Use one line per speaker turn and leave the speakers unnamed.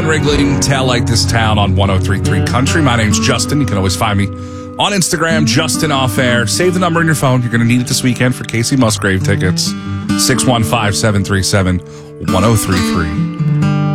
Wrigley, Tail Light This Town on 103.3 Country. My name's Justin. You can always find me on Instagram, Justin Off Air. Save the number in your phone. You're going to need it this weekend for Casey Musgrave tickets. 615-737-1033.